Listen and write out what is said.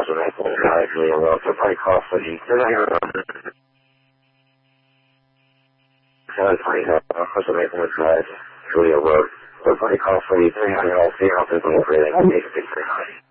to make one drive really well. So probably call for the 725 to make one drive really well. So probably call for the 300 all see how people are really make a big 300.